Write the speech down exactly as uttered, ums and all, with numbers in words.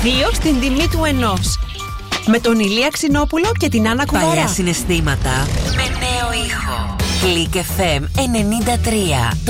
Δύο στην τιμή του ενός. Με τον Ηλία Ξινόπουλο και την Άννα Κουβαρά. Παλιά συναισθήματα με νέο ήχο. Click εφ εμ ενενήντα τρία.